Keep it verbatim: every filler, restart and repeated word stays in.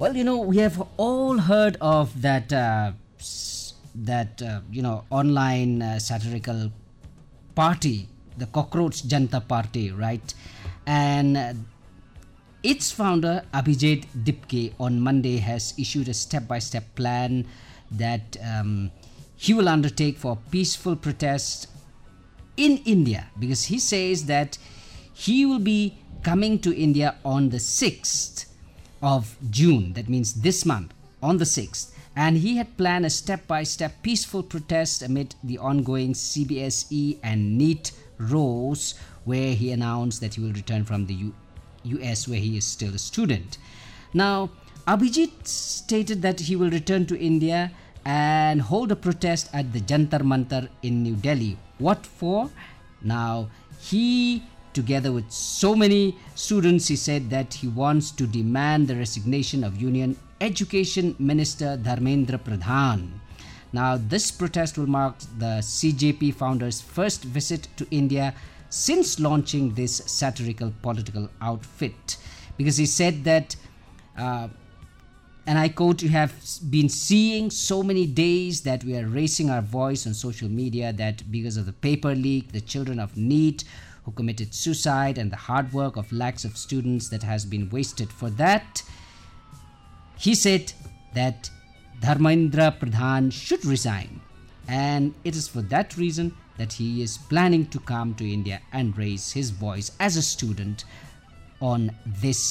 Well, you know, we have all heard of that uh, s- that uh, you know online uh, satirical party, the Cockroach Janta Party, right? And uh, its founder Abhijit Dipke on Monday has issued a step-by-step plan that um, he will undertake for peaceful protest in India, because he says that he will be coming to India on the sixth of June, that means this month, on the sixth. And he had planned a step by step peaceful protest amid the ongoing C B S E and NEET rows, where he announced that he will return from the U- US, where he is still a student. Now, Abhijit stated that he will return to India and hold a protest at the Jantar Mantar in New Delhi. What for? Now, he, together with so many students, he said that he wants to demand the resignation of Union Education Minister Dharmendra Pradhan. Now, this protest will mark the C J P founder's first visit to India since launching this satirical political outfit, because he said that uh, and I quote, "You have been seeing so many days that we are raising our voice on social media that because of the paper leak, the children of NEET who committed suicide, and the hard work of lakhs of students that has been wasted. For that," he said that Dharmendra Pradhan should resign. And it is for that reason that he is planning to come to India and raise his voice as a student on this